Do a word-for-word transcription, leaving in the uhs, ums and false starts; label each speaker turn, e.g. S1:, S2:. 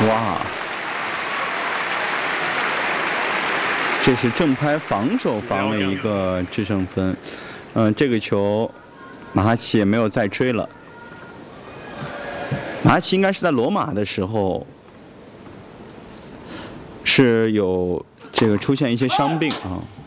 S1: 哇！这是正拍防守防了一个制胜分。嗯、呃，这个球马哈奇也没有再追了。马哈奇应该是在罗马的时候是有这个出现一些伤病啊。